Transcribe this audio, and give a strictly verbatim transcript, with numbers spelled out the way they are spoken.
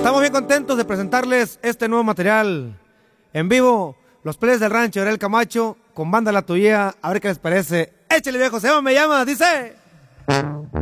Estamos bien contentos de presentarles este nuevo material en vivo. Los Plebes del Rancho, Ariel Camacho, con Banda La Tuya. A ver qué les parece. Échale, viejo, se llama, me llama, dice...